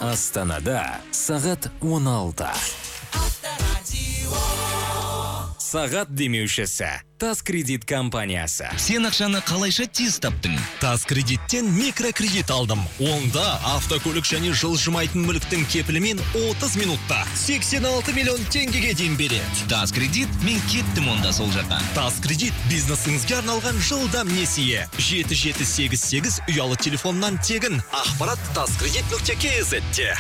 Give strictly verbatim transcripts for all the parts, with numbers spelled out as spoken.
Астанада сағат он алты. Сағат демеушісі Тас кредит компаниясы. Сен ақшаны қалайша тез таптың? Тас кредиттен микрокредит алдым. Онда автокөлік және жылжымайтын мүліктің кепілімен отыз минутта сексен алты миллион теңгеге дейін береді. Тас кредит, мен кеттім онда сол жаққа. Тас кредит бизнесіңізге арналған жылдам несие. жеті жеті сегіз сегіз ұялы телефоннан тегін. Ақпарат таскредит нүкте кз-де.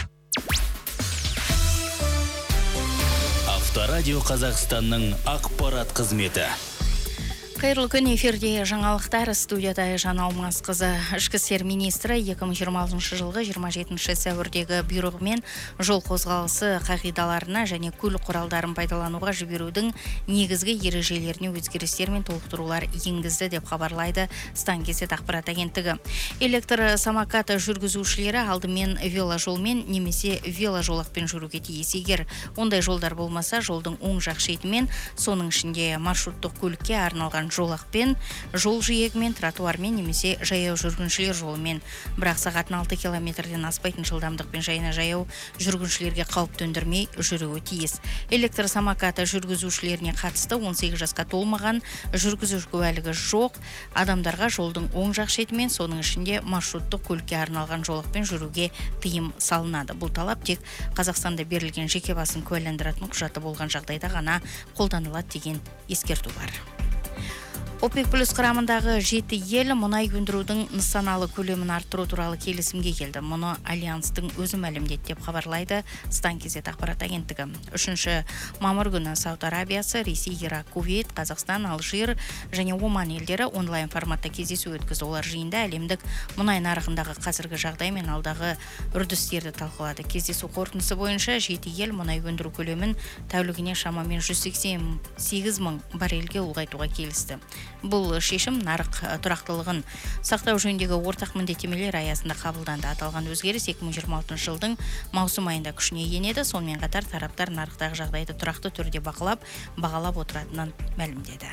Авторадио Қазақстанның ақпарат қызметі. Қайырлы күн, эфирде жаңалықтар, студияда Жанна Алмасқызы. Ішкі істер министрі екі мың жиырма алтыншы жылғы жиырма жетінші сәуірдегі бұйрығымен жол қозғалысы қағидаларына және көлік құралдарын пайдалануға жіберудің негізгі ережелеріне өзгерістер мен толықтырулар енгізді деп хабарлайды Станкесет ақпарат агенттігі. Электр самокат жүргізушілері алдымен веложолмен немесе веложолақпен жүруге тиіс. Егер ондай жолдар болмаса, жолдың оң жақ шетімен, соның ішінде маршруттық көлікке арналған жолақпен, жол жиегімен, тротуармен немесе жаяу жүргіншілер жолымен. Бірақ сағатына алты километрден аспайтын жылдамдықпен жайына жаяу жүргіншілерге қауіп төндірмей жүруі тиіс. Электр самокаты жүргізушілеріне қатысты он сегіз жасқа толмаған, жүргізу куәлігі жоқ адамдарға жолдың оң жақ шетімен, соның ішінде маршруттық көлікке арналған жолақпен жүруге тыйым салынады. Бұл талап тек Қазақстанда берілген жеке басын куәландыратын құжаты болған жағдайда ғана қолданылады деген ескерту бар. ОПЕК плюс құрамындағы жеті ел мұнай өндірудің нысаналы көлемін арттыру туралы келісімге келді. Мұны Альянстың өзі мәлімдеді деп хабарлайды Станкесет ақпарат агенттігі. Үшінші мамыр күні Сауд Арабиясы, Ресей, Ирак, Кувейт, Қазақстан, Алжир және Оман елдері онлайн форматта кездесу өткізді. Олар жиында әлемдік мұнай нарығындағы қазіргі жағдай мен алдағы үрдістерді талқылады. Кездесу қорытындысы бойынша жеті ел мұнай өндіру көлемін тәулігіне шамамен жүз сексен сегіз мың баррельге ұлғайтуға келісті. Бұл шешім нарық тұрақтылығын сақтау жөніндегі ортақ міндеттемелер аясында қабылданды. Аталған өзгеріс екі мың жиырма алтыншы жылдың маусым айында күшіне енеді. Сонымен қатар тараптар нарықтағы жағдайды тұрақты түрде бақылап, бағалап отыратынын мәлімдеді.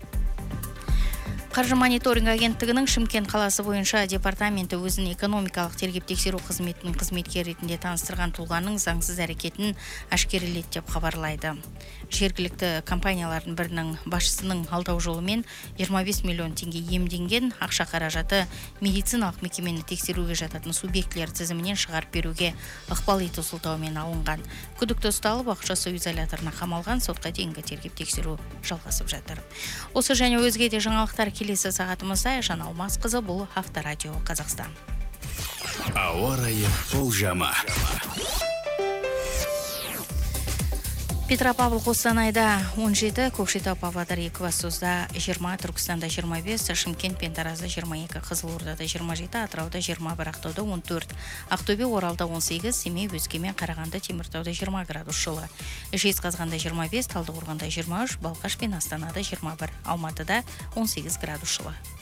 Қаржы мониторинг агенттігінің Шымкент қаласы бойынша департаменті өзін экономикалық тергеп-тексеру қызметінің қызметкері ретінде таныстырған тұлғаның заңсыз әрекетін ашкереледі деп хабарлайды. Жергілікті компаниялардың бірінің басшысының алдау жолымен жиырма бес миллион теңге иемденген ақша қаражаты медициналық мекемені тексеруге жататын субъектілер тізімінен шығарып беруге ықпал ету сылтауымен алынған. Күдікті ұсталып, ақшасы изоляторына қамалған, сотқа дейінгі тергеп-тексеру жалғасып жатыр. Осы және өзге де жаңалықтар келесі сағатымызда. Жанна Алмасқызы, бұл Авторадио Қазақстан. Ауа райы болжамы. Петропавл Қостанайда он жеті, Көкшетау Павлодар Екібастұзда жиырма, Түркістанда жиырма бес, Шымкент пен Таразда жиырма екі, Қызылордада жиырма жеті, Атырауда жиырма бір, Ақтауда он төрт, Ақтөбе, Оралда он сегіз, Семей, Өскемен, Қарағанды, Теміртауда жиырма градус жылы. Жезқазғанда жиырма бес, Талдықорғанда жиырма үш, Балқаш пен Астанада жиырма бір, Алматыда он сегіз градус жылы.